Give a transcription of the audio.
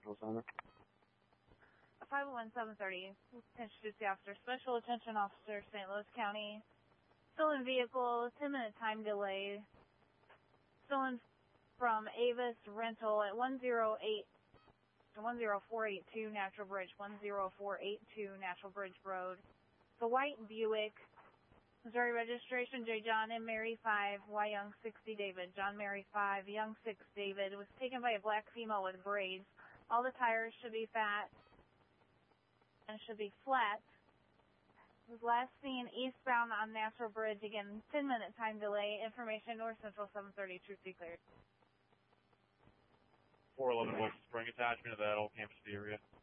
Central Center. 51730. Introduce the officer. Special attention officer, St. Louis County. Stolen vehicle, 10-minute time delay. Stolen from Avis Rental at 10482 Natural Bridge, 10482 Natural Bridge Road. The white Buick, Missouri registration, J. John M. Mary 5, Y. Young 60 David, John Mary 5, Young 6 David, was taken by a black female with braids. All the tires should be fat and should be flat. Was last seen eastbound on Natural Bridge. Again, 10-minute time delay. Information North Central 730. Truth be cleared. 411 Wilson Spring attachment of that old campus area.